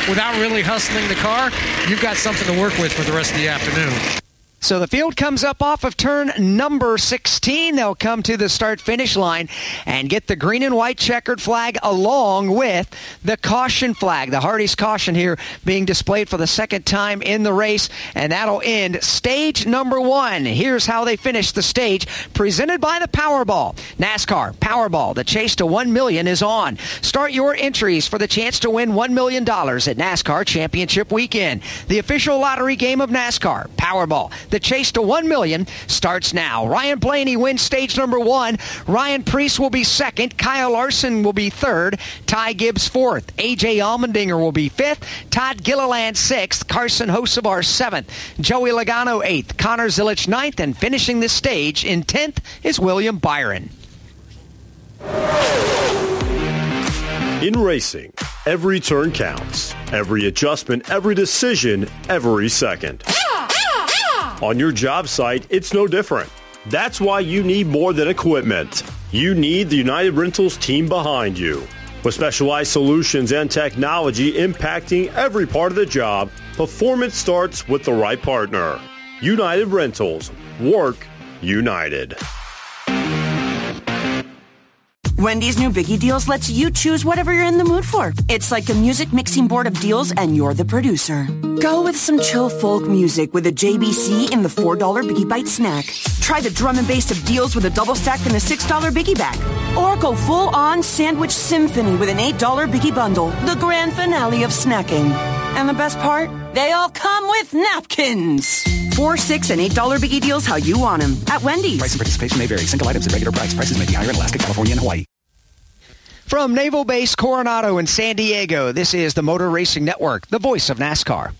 without really hustling the car, you've got something to work with for the rest of the afternoon. So the field comes up off of turn number 16. They'll come to the start-finish line and get the green and white checkered flag along with the caution flag. The Hardee's caution here being displayed for the second time in the race, and that'll end stage number 1. Here's how they finish the stage, presented by the Powerball. NASCAR Powerball, the chase to $1 million is on. Start your entries for the chance to win $1 million at NASCAR Championship Weekend. The official lottery game of NASCAR, Powerball. The chase to $1 million starts now. Ryan Blaney wins stage number 1. Ryan Preece will be second. Kyle Larson will be third. Ty Gibbs fourth. A.J. Allmendinger will be fifth. Todd Gilliland sixth. Carson Hocevar seventh. Joey Logano eighth. Connor Zilisch ninth. And finishing this stage in 10th is William Byron. In racing, every turn counts. Every adjustment, every decision, every second. On your job site, it's no different. That's why you need more than equipment. You need the United Rentals team behind you. With specialized solutions and technology impacting every part of the job, performance starts with the right partner. United Rentals. Work united. Wendy's new Biggie Deals lets you choose whatever you're in the mood for. It's like a music mixing board of deals, and you're the producer. Go with some chill folk music with a JBC in the $4 Biggie Bite snack. Try the drum and bass of deals with a double stack and a $6 Biggie bag. Or go full-on sandwich symphony with an $8 Biggie bundle, the grand finale of snacking. And the best part? They all come with napkins. $4, $6, and $8 Biggie Deals how you want them at Wendy's. Price and participation may vary. Single items at regular price. Prices may be higher in Alaska, California, and Hawaii. From Naval Base Coronado in San Diego, this is the Motor Racing Network, the voice of NASCAR.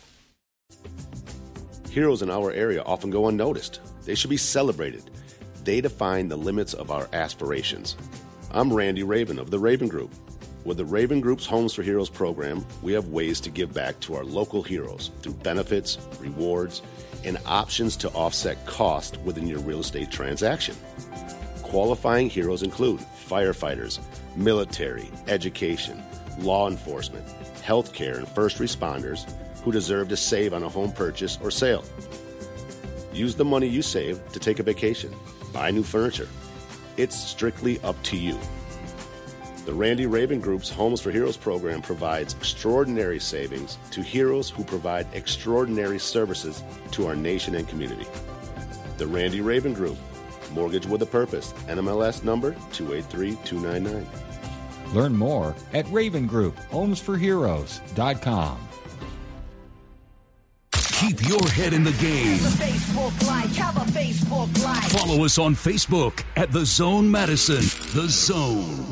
Heroes in our area often go unnoticed. They should be celebrated. They define the limits of our aspirations. I'm Randy Raven of the Raven Group. With the Raven Group's Homes for Heroes program, we have ways to give back to our local heroes through benefits, rewards, and options to offset cost within your real estate transaction. Qualifying heroes include firefighters, military, education, law enforcement, healthcare, and first responders who deserve to save on a home purchase or sale. Use the money you save to take a vacation, buy new furniture. It's strictly up to you. The Randy Raven Group's Homes for Heroes program provides extraordinary savings to heroes who provide extraordinary services to our nation and community. The Randy Raven Group, Mortgage with a Purpose, NMLS number 283299. Learn more at ravengrouphomesforheroes.com. Keep your head in the game. Follow us on Facebook at The Zone Madison. The Zone.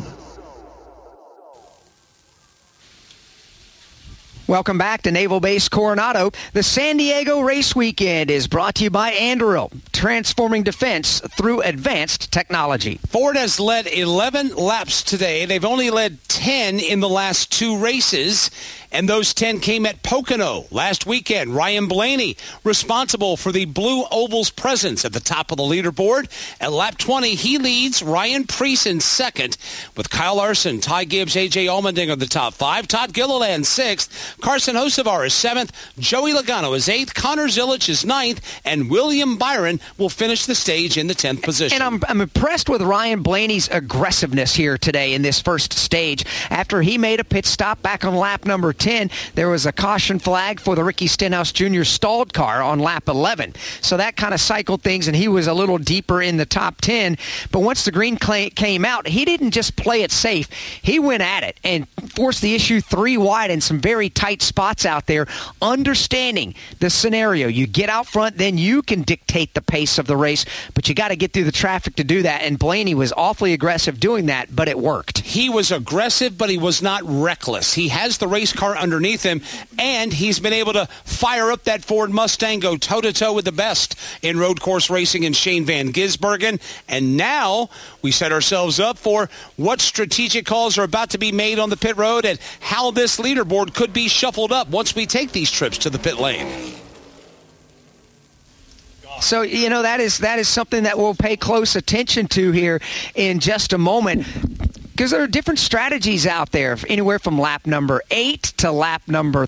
Welcome back to Naval Base Coronado. The San Diego Race Weekend is brought to you by Anduril, transforming defense through advanced technology. Ford has led 11 laps today. They've only led 10 in the last 2 races, and those 10 came at Pocono last weekend. Ryan Blaney, responsible for the Blue Oval's presence at the top of the leaderboard. At lap 20, he leads. Ryan Preece in second, with Kyle Larson, Ty Gibbs, A.J. Allmendinger the top 5. Todd Gilliland 6th. Carson Hocevar is 7th. Joey Logano is 8th. Connor Zilisch is 9th. And William Byron will finish the stage in the 10th position. And I'm impressed with Ryan Blaney's aggressiveness here today in this first stage. After he made a pit stop back on lap number 10, there was a caution flag for the Ricky Stenhouse Jr. stalled car on lap 11. So that kind of cycled things, and he was a little deeper in the top 10. But once the green came out, he didn't just play it safe. He went at it and forced the issue 3 wide in some very tight spots out there, understanding the scenario. You get out front, then you can dictate the pace of the race, but you got to get through the traffic to do that, and Blaney was awfully aggressive doing that, but it worked. He was aggressive, but he was not reckless. He has the race car underneath him, and he's been able to fire up that Ford Mustang, go toe-to-toe with the best in road course racing in Shane Van Gisbergen, and now we set ourselves up for what strategic calls are about to be made on the pit road and how this leaderboard could be shuffled up once we take these trips to the pit lane. So, that is something that we'll pay close attention to here in just a moment, because there are different strategies out there, anywhere from lap number 8 to lap number